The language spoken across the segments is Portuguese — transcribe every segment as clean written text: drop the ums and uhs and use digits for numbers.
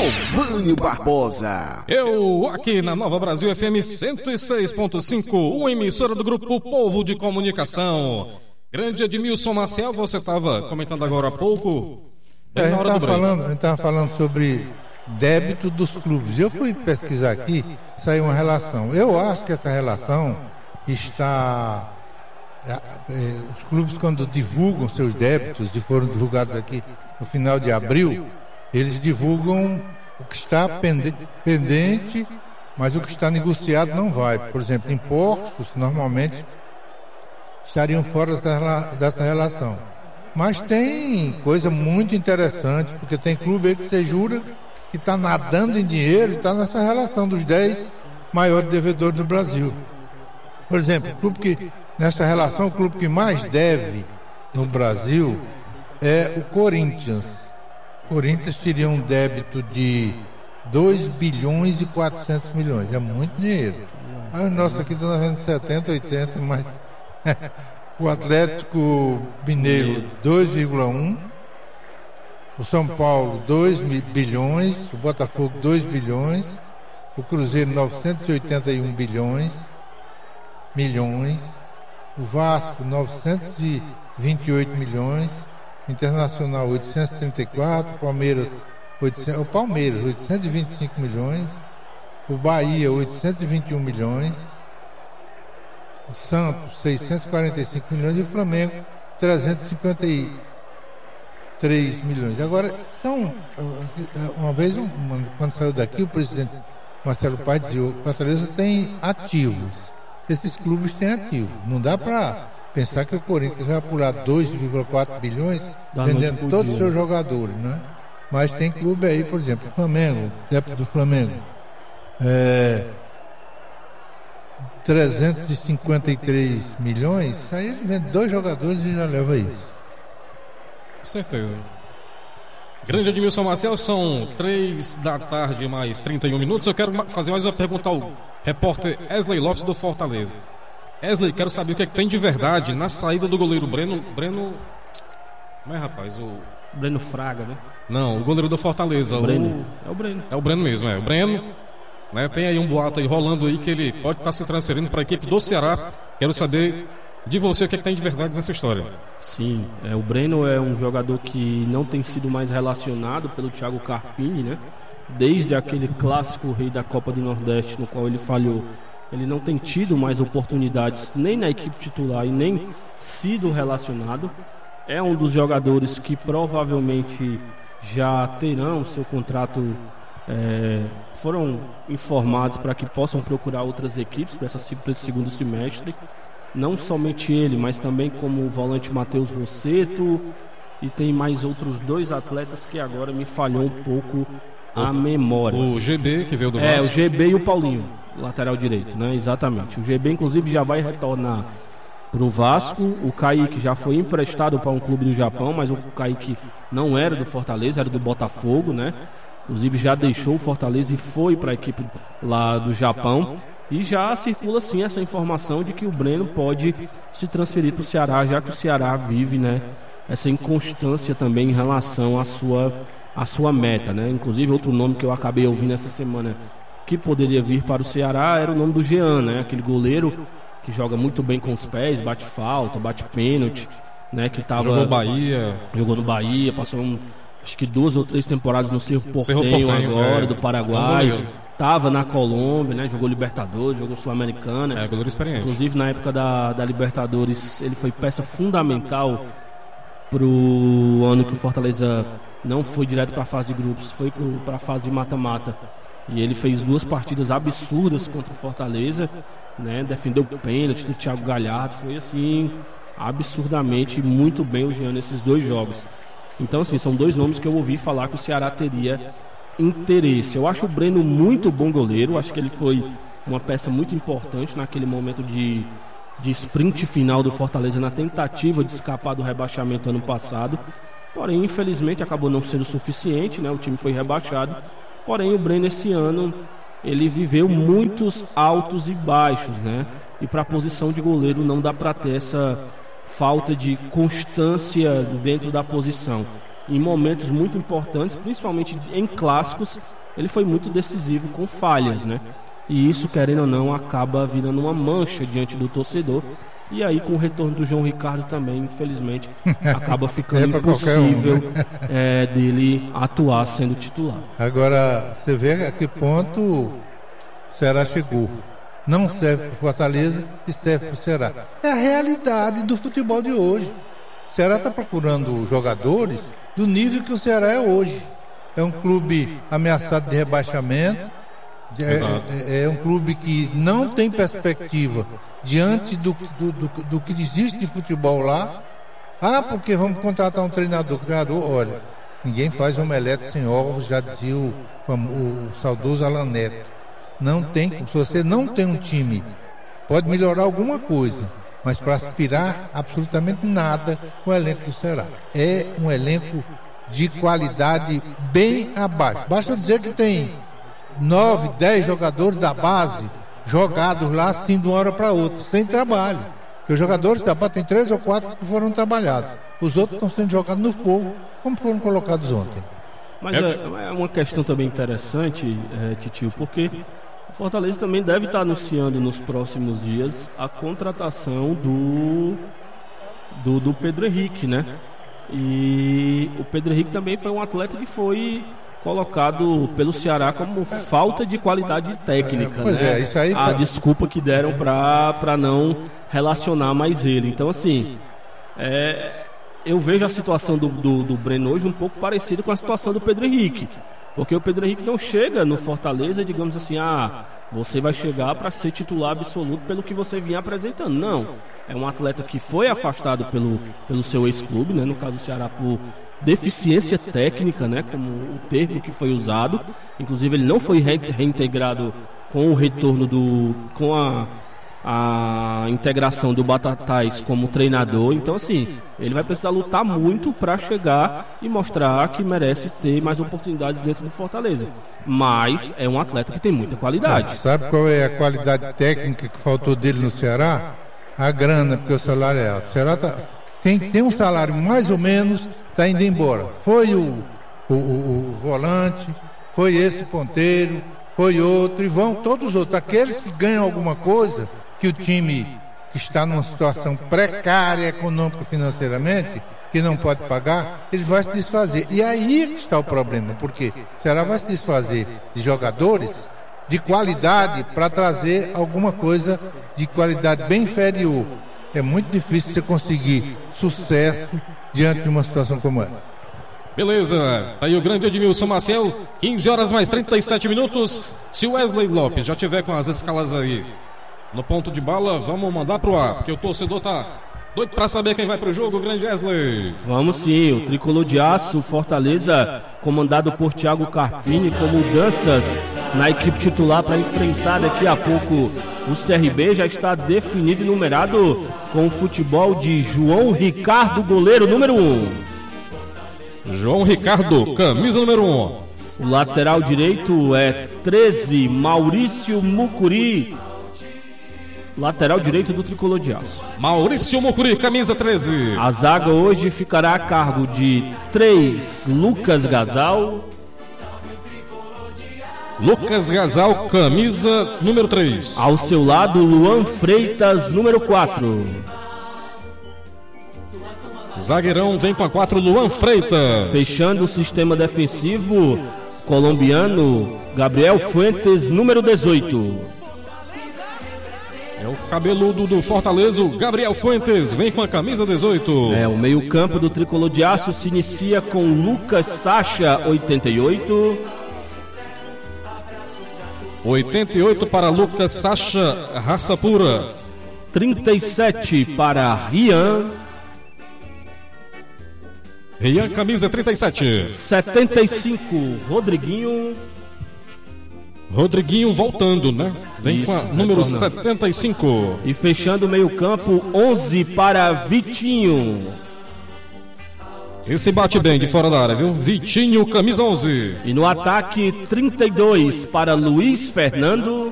Ovânio Barbosa. Eu, aqui na Nova Brasil FM 106.5, uma emissora do Grupo Povo de Comunicação. Grande Edmilson Marcel, você estava comentando agora há pouco. A gente estava falando sobre débito dos clubes. Eu fui pesquisar aqui, saiu uma relação. Eu acho que essa relação está... os clubes, quando divulgam seus débitos, e foram divulgados aqui no final de abril, eles divulgam o que está pendente, mas o que está negociado não vai. Por exemplo, impostos normalmente estariam fora dessa relação. Mas tem coisa muito interessante, porque tem clube aí que você jura que está nadando em dinheiro e está nessa relação dos 10 maiores devedores do Brasil. Por exemplo, nessa relação, o clube que mais deve no Brasil é o Corinthians. O Corinthians teria um débito de 2 bilhões e 400 milhões. É muito dinheiro. Aí o nosso aqui está vendo 70, 80, mas o Atlético Mineiro 2,1, o São Paulo 2 bilhões, o Botafogo 2 bilhões, o Cruzeiro 981 milhões, o Vasco 928 milhões, Internacional 834, Palmeiras 825 milhões, o Bahia 821 milhões, o Santos 645 milhões e o Flamengo 353 milhões. Agora, uma vez, quando saiu daqui, o presidente Marcelo Paes dizia: o Fortaleza tem ativos. Esses clubes têm ativos. Não dá para pensar que o Corinthians vai pular 2,4 bilhões vendendo todos os seus jogadores, né? Mas tem clube aí, por exemplo, o Flamengo, débito do Flamengo, 353 milhões, aí ele vende 2 jogadores e já leva isso. Com certeza. Grande Edmilson Marcel, são 3 da tarde mais 31 minutos. Eu quero fazer mais uma pergunta ao repórter Wesley Lopes do Fortaleza. Wesley, quero saber o que é que tem de verdade na saída do goleiro Breno... Como é, rapaz? Breno Fraga, né? Não, o goleiro do Fortaleza. É o Breno. É o Breno mesmo, é. O Breno, né, tem aí um boato aí rolando aí que ele pode estar se transferindo para a equipe do Ceará. Quero saber de você o que é que tem de verdade nessa história. Sim, o Breno é um jogador que não tem sido mais relacionado pelo Thiago Carpini, né? Desde aquele clássico rei da Copa do Nordeste, no qual ele falhou. Ele não tem tido mais oportunidades nem na equipe titular e nem sido relacionado. É um dos jogadores que provavelmente já terão seu contrato, foram informados para que possam procurar outras equipes para esse segundo semestre. Não somente ele, mas também como o volante Matheus Rosseto, e tem mais outros 2 atletas que agora me falhou um pouco a memória. O GB, que veio do Vasco. O GB e o Paulinho, lateral direito, né? Exatamente. O GB, inclusive, já vai retornar para o Vasco. O Kaique já foi emprestado para um clube do Japão, mas o Kaique não era do Fortaleza, era do Botafogo, né? Inclusive já deixou o Fortaleza e foi para a equipe lá do Japão. E já circula sim essa informação de que o Breno pode se transferir para o Ceará, já que o Ceará vive, né, essa inconstância também em relação à sua meta, né? Inclusive outro nome que eu acabei ouvindo essa semana que poderia vir para o Ceará era o nome do Jean, né? Aquele goleiro que joga muito bem com os pés, bate falta, bate pênalti, né? Que jogou no Bahia, passou acho que 2 ou 3 temporadas no Cerro Porteño agora, do Paraguai. Estava na Colômbia, né? Jogou Libertadores, jogou Sul-Americana. Goleiro experiente. Inclusive na época da Libertadores ele foi peça fundamental pro ano que o Fortaleza não foi direto para a fase de grupos, foi para a fase de mata-mata. E ele fez 2 partidas absurdas contra o Fortaleza, né? Defendeu o pênalti do Thiago Galhardo, foi assim absurdamente muito bem o Jean nesses 2 jogos. Então assim, são 2 nomes que eu ouvi falar que o Ceará teria interesse. Eu acho o Breno muito bom goleiro, acho que ele foi uma peça muito importante naquele momento de sprint final do Fortaleza na tentativa de escapar do rebaixamento ano passado. Porém, infelizmente, acabou não sendo suficiente, né? O time foi rebaixado. Porém, o Breno esse ano ele viveu muitos altos e baixos, né? E para a posição de goleiro não dá para ter essa falta de constância dentro da posição. em momentos muito importantes, principalmente em clássicos, ele foi muito decisivo com falhas, né? E isso, querendo ou não, acaba virando uma mancha diante do torcedor. E aí, com o retorno do João Ricardo também, infelizmente, acaba ficando impossível dele atuar sendo titular. Agora, você vê a que ponto o Ceará chegou. Não serve para o Fortaleza e serve para o Ceará. É a realidade do futebol de hoje. O Ceará está procurando jogadores do nível que o Ceará é hoje. É um clube ameaçado de rebaixamento. É um clube que não tem perspectiva diante do que existe de futebol lá. Porque vamos contratar um treinador. Olha, ninguém faz omelete sem ovos, já dizia o saudoso Alan Neto. Se você não tem um time, pode melhorar alguma coisa, mas para aspirar absolutamente nada com o elenco do Ceará. É um elenco de qualidade bem abaixo. Basta dizer que tem 9, 10 jogadores da base jogados lá assim de uma hora para outra, sem trabalho. Porque os jogadores da base tem 3 ou 4 que foram trabalhados. Os outros estão sendo jogados no fogo, como foram colocados ontem. Mas é uma questão também interessante, Titio, porque o Fortaleza também deve estar anunciando nos próximos dias a contratação do Pedro Henrique, né? E o Pedro Henrique também foi um atleta que foi colocado pelo Ceará como falta de qualidade técnica, né? Isso aí, a desculpa que deram para não relacionar mais ele. Então, assim, eu vejo a situação do Breno hoje um pouco parecida com a situação do Pedro Henrique, porque o Pedro Henrique não chega no Fortaleza, digamos assim, você vai chegar para ser titular absoluto pelo que você vinha apresentando. Não, é um atleta que foi afastado pelo seu ex-clube, né? No caso do Ceará, por deficiência técnica, né? Como o termo que foi usado. Inclusive, ele não foi reintegrado com o retorno com a integração do Batatais como treinador. Então, assim, ele vai precisar lutar muito para chegar e mostrar que merece ter mais oportunidades dentro do Fortaleza. Mas é um atleta que tem muita qualidade. Sabe qual é a qualidade técnica que faltou dele no Ceará? A grana, porque o salário é alto. O Ceará tem um salário mais ou menos, está indo embora. Foi o volante, foi esse ponteiro, foi outro, e vão todos os outros. Aqueles que ganham alguma coisa, que o time que está numa situação precária econômica financeiramente, que não pode pagar, ele vai se desfazer. E aí que está o problema, porque o Ceará vai se desfazer de jogadores de qualidade para trazer alguma coisa de qualidade bem inferior. É muito difícil você conseguir sucesso diante de uma situação como essa. Beleza, tá aí o grande Edmilson Maciel, 15 horas mais 37 minutos. Se o Wesley Lopes já tiver com as escalas aí no ponto de bala, vamos mandar pro ar, porque o torcedor tá doido pra saber quem vai pro jogo, o grande Wesley. Vamos sim, o Tricolor de Aço, Fortaleza, comandado por Thiago Carpini, com mudanças na equipe titular para enfrentar daqui a pouco o CRB. Já está definido e numerado com o futebol de João Ricardo, goleiro número 1. João Ricardo, camisa número 1. O lateral direito é 13, Maurício Mucuri, lateral direito do Tricolor de Aço. Maurício Mucuri, camisa 13. A zaga hoje ficará a cargo de 3, Lucas Gasal. Lucas Gasal, camisa número 3. Ao seu lado, Luan Freitas, número 4. Zagueirão vem com a 4, Luan Freitas. Fechando o sistema defensivo colombiano, Gabriel Fuentes, número 18. É o cabeludo do Fortaleza, o Gabriel Fuentes, vem com a camisa 18. O meio-campo do Tricolor de Aço se inicia com Lucas Sacha, 88. 88 para Lucas Sacha, raça pura. 37 para Rian. Rian, camisa 37. 75, Rodriguinho. Rodriguinho voltando, né? Vem com a número 75. E fechando o meio-campo, 11 para Vitinho. Esse bate bem de fora da área, viu? Vitinho, camisa 11. E no ataque, 32 para Luiz Fernando.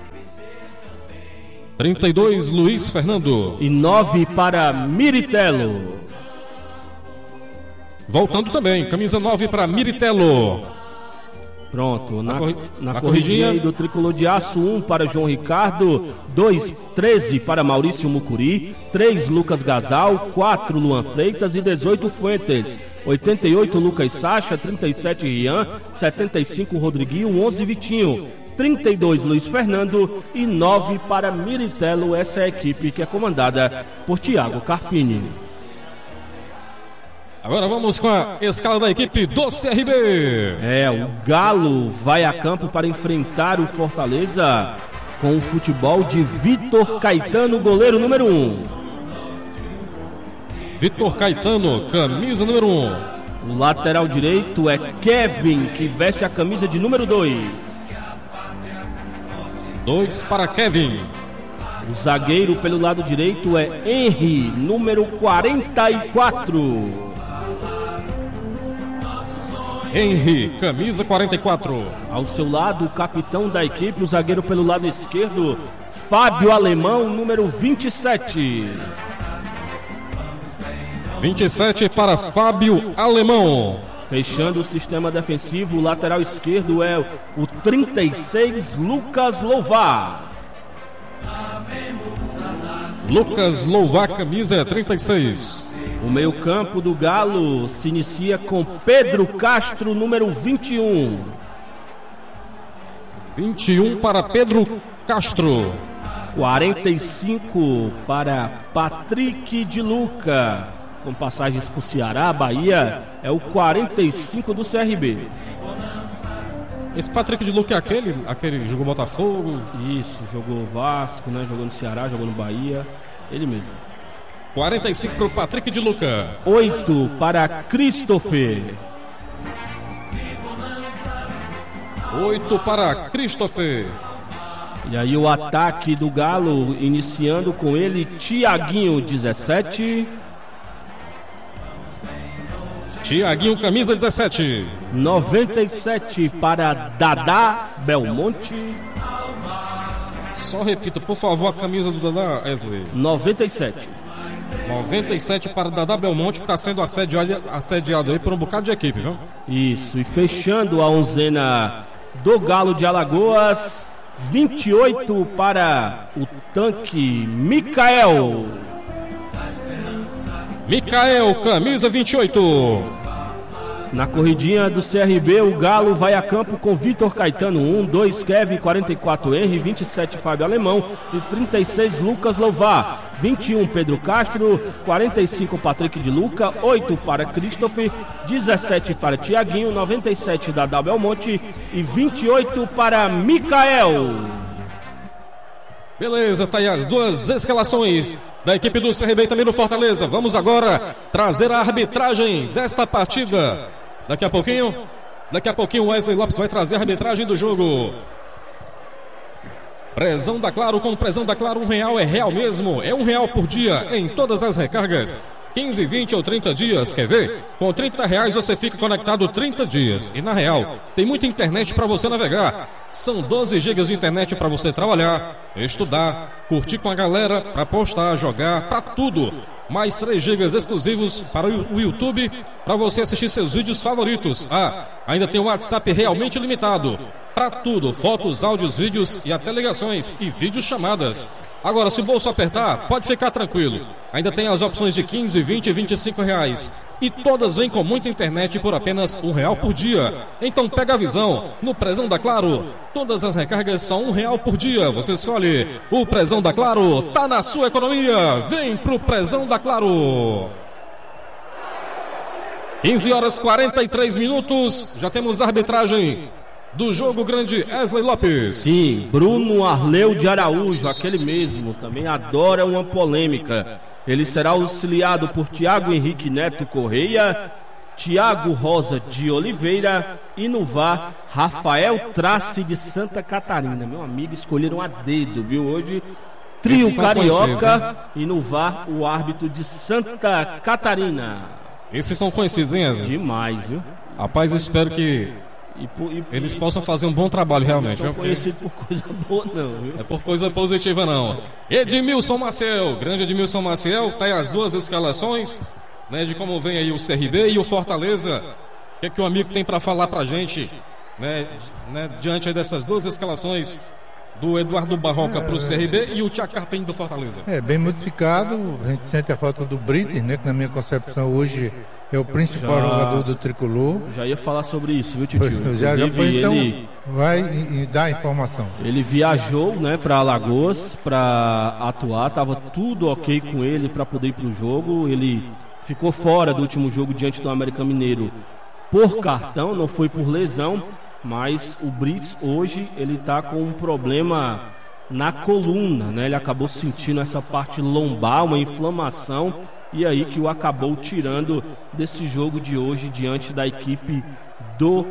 32, Luiz Fernando. E 9 para Miritelo. voltando também. Camisa 9 para Miritelo. Pronto, na corridinha do Tricolor de Aço, 1 para João Ricardo, 2, 13 para Maurício Mucuri, 3 Lucas Gasal, 4 Luan Freitas e 18 Fuentes, 88 Lucas Sacha, 37 Rian, 75 Rodriguinho, 11 Vitinho, 32 Luiz Fernando e 9 para Miritelo. Essa é a equipe que é comandada por Thiago Carpini. Agora vamos com a escala da equipe do CRB. O Galo vai a campo para enfrentar o Fortaleza com o futebol de Vitor Caetano, goleiro número 1. Vitor Caetano, camisa número 1. O lateral direito é Kevin, que veste a camisa de número 2. 2 para Kevin. O zagueiro pelo lado direito é Henry, número 44. Henry, camisa 44. Ao seu lado, o capitão da equipe, o zagueiro pelo lado esquerdo, Fábio Alemão, número 27. 27 para Fábio Alemão. Fechando o sistema defensivo, o lateral esquerdo é o 36, Lucas Louvar. Lucas Louvar, camisa 36. O meio-campo do Galo se inicia com Pedro Castro, número 21. 21 para Pedro Castro. 45 para Patrick de Luca. Com passagens por Ceará, Bahia, é o 45 do CRB. Esse Patrick de Luca é aquele jogou Botafogo? Isso, jogou Vasco, né? Jogou no Ceará, jogou no Bahia. Ele mesmo. 45 para o Patrick de Luca. 8 para Christopher. 8 para Christopher. E aí o ataque do Galo, iniciando com ele, Tiaguinho, 17. Tiaguinho, camisa 17. 97 para Dadá Belmonte. Só repita, por favor, a camisa do Dadá, Wesley. 97. 97 para Dadá Belmonte, que está sendo assediado aí por um bocado de equipe, viu? Isso, e fechando a onzena do Galo de Alagoas, 28 para o tanque Micael. Micael, camisa 28. Na corridinha do CRB, o Galo vai a campo com Vitor Caetano, 1, 2 Kevin, 44 Henry, 27 Fábio Alemão e 36 Lucas Louvar, 21 Pedro Castro, 45 Patrick de Luca, 8 para Christopher, 17 para Tiaguinho, 97 Dadá Belmonte e 28 para Micael. Beleza, tá aí as duas escalações da equipe do CRB e também do Fortaleza. Vamos agora trazer a arbitragem desta partida. Daqui a pouquinho o Wesley Lopes vai trazer a arbitragem do jogo. Prezão da Claro, com prezão da Claro, R$1 é real mesmo, é R$1 por dia em todas as recargas. 15, 20 ou 30 dias, quer ver? Com R$30 você fica conectado 30 dias. E na Real, tem muita internet para você navegar. São 12 GB de internet para você trabalhar, estudar, curtir com a galera, para postar, jogar, para tudo. Mais 3 GB exclusivos para o YouTube, para você assistir seus vídeos favoritos. Ainda tem o WhatsApp realmente limitado. Para tudo, fotos, áudios, vídeos e até ligações e videochamadas. Agora, se o bolso apertar, pode ficar tranquilo. Ainda tem as opções de 15, 20 e 25 reais. E todas vêm com muita internet por apenas R$1 por dia. Então pega a visão. No prezão da Claro, todas as recargas são R$1 por dia. Você escolhe. O prezão da Claro tá na sua economia. Vem pro prezão da Claro. 15h43. Já temos a arbitragem do jogo grande, Wesley Lopes. Sim, Bruno Arleu de Araújo, aquele mesmo, também adora uma polêmica. Ele será auxiliado por Tiago Henrique Neto Correia, Tiago Rosa de Oliveira e no VAR, Rafael Trace de Santa Catarina. Meu amigo, escolheram a dedo, viu? Hoje, trio carioca e no VAR, o árbitro de Santa Catarina. Esses são conhecidos, hein, Wesley? Demais, viu? Rapaz, eu espero que eles possam fazer um bom trabalho realmente. Não são conhecidos por coisa boa não, viu? É por coisa positiva não. Edmilson Maciel, grande Edmilson Maciel, tá aí as duas escalações. né, de como vem aí o CRB e o Fortaleza. O que o amigo tem para falar pra gente, né, diante aí dessas duas escalações do Eduardo Barroca para o CRB e o Thiago Carpini do Fortaleza? Bem modificado. A gente sente a falta do Brites, né, que na minha concepção hoje é o principal jogador do tricolor. Já ia falar sobre isso, viu, Titio? Já foi, então vai e dá a informação. Ele viajou, né, para Alagoas para atuar, tava tudo ok com ele para poder ir pro jogo. Ele ficou fora do último jogo diante do América Mineiro por cartão, não foi por lesão, mas o Brites hoje ele tá com um problema na coluna, né? Ele acabou sentindo essa parte lombar, uma inflamação, e aí que o acabou tirando desse jogo de hoje diante da equipe do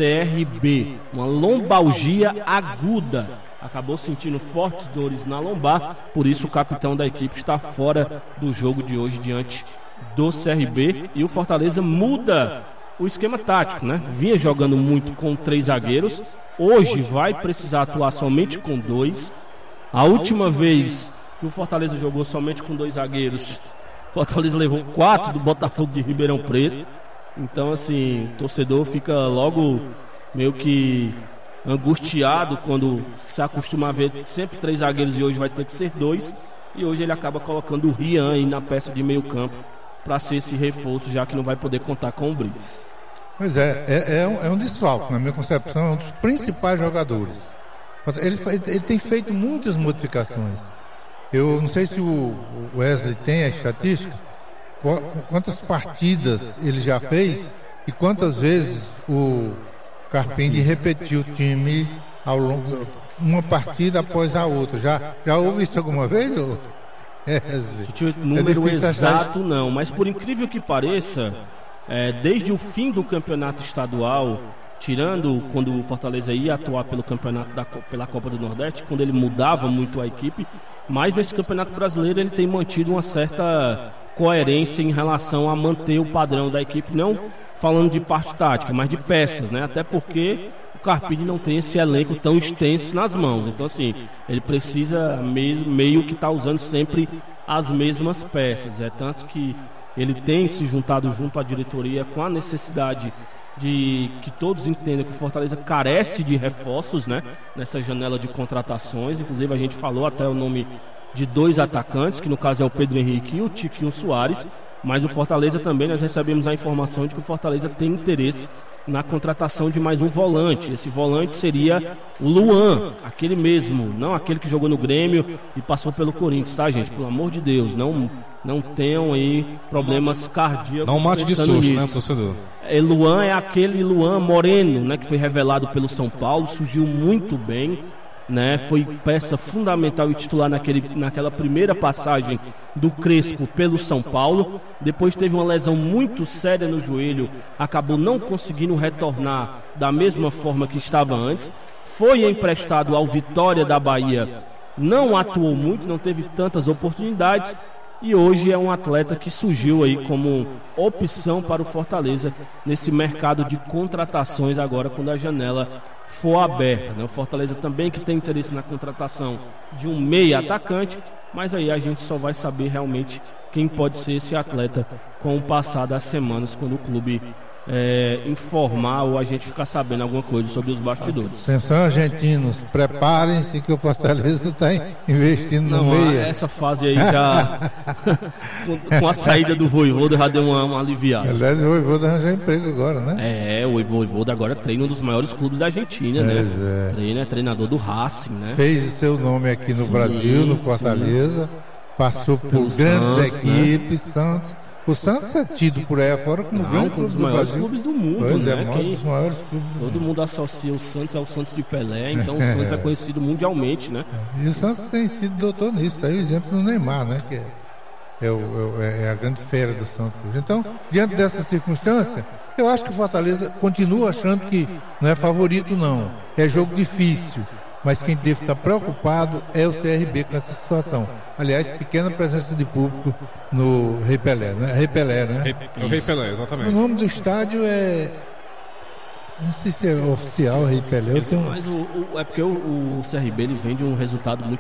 CRB. Uma lombalgia aguda. Acabou sentindo fortes dores na lombar, por isso o capitão da equipe está fora do jogo de hoje diante do CRB. E o Fortaleza muda o esquema tático, né? Vinha jogando muito com 3 zagueiros. Hoje vai precisar atuar somente com 2. A última vez que o Fortaleza jogou somente com 2 zagueiros, Fortaleza levou 4 do Botafogo de Ribeirão Preto. Então, assim, o torcedor fica logo meio que angustiado quando se acostuma a ver sempre 3 zagueiros e hoje vai ter que ser 2. E hoje ele acaba colocando o Rian aí na peça de meio campo para ser esse reforço, já que não vai poder contar com o Brites. Pois é um desfalque, na minha concepção, é um dos principais jogadores. Ele tem feito muitas modificações. Eu não sei se o Wesley tem a estatística, quantas partidas ele já fez e quantas vezes o Carpini repetiu o time ao longo, uma partida após a outra. Já houve isso alguma vez? Wesley? Número exato não, mas por incrível que pareça, desde o fim do campeonato estadual, tirando quando o Fortaleza ia atuar pelo campeonato pela Copa do Nordeste, quando ele mudava muito a equipe, mas nesse campeonato brasileiro ele tem mantido uma certa coerência em relação a manter o padrão da equipe, não falando de parte tática, mas de peças, né? Até porque o Carpini não tem esse elenco tão extenso nas mãos. Então, assim, ele precisa meio que estar usando sempre as mesmas peças. Tanto que ele tem se juntado junto à diretoria com a necessidade de que todos entendam que o Fortaleza carece de reforços, né, nessa janela de contratações. Inclusive a gente falou até o nome de 2 atacantes, que no caso é o Pedro Henrique e o Tiquinho Soares, mas o Fortaleza também, nós recebemos a informação de que o Fortaleza tem interesse na contratação de mais um volante. Esse volante seria o Luan, aquele mesmo, não aquele que jogou no Grêmio e passou pelo Corinthians, tá, gente? Pelo amor de Deus, não tenham aí problemas cardíacos. Não mate de susto, né, torcedor? Luan é aquele Luan Moreno, né, que foi revelado pelo São Paulo, surgiu muito bem, né, foi peça fundamental e titular naquela primeira passagem do Crespo pelo São Paulo. Depois teve uma lesão muito séria no joelho, acabou não conseguindo retornar da mesma forma que estava antes. Foi emprestado ao Vitória da Bahia, não atuou muito, não teve tantas oportunidades, e hoje é um atleta que surgiu aí como opção para o Fortaleza nesse mercado de contratações agora quando a janela for aberta, né? O Fortaleza também que tem interesse na contratação de um meia atacante, mas aí a gente só vai saber realmente quem pode ser esse atleta com o passar das semanas, quando o clube informar ou a gente ficar sabendo alguma coisa sobre os bastidores. Atenção, argentinos, preparem-se que o Fortaleza está investindo no meia. Essa fase aí já com a saída do Vojvoda já deu uma aliviada. Aliás, o Vojvoda arranjou emprego agora, né? O Vojvoda agora treina um dos maiores clubes da Argentina, né? É treinador do Racing, né? Fez o seu nome aqui no Brasil, no Fortaleza, passou por grandes Santos, equipes, né? Santos. O Santos é tido por aí afora como um dos maiores clubes do mundo, pois né? Um dos maiores clubes do todo mundo associa o Santos ao Santos de Pelé, então o Santos é conhecido mundialmente, né? E o Santos tem sido doutor nisso, tá aí o exemplo do Neymar, né? Que é a grande fera do Santos. Então, diante dessa circunstância, eu acho que o Fortaleza continua achando que não é favorito, não. É jogo difícil. Mas quem deve estar preocupado é o CRB com essa situação. Aliás, pequena presença de público no Rei Pelé, né? Rei Pelé, né? O Rei Pelé, exatamente. O nome do estádio é... Não sei se é oficial, Rei Pelé. Mas é porque o CRB ele vem de um resultado muito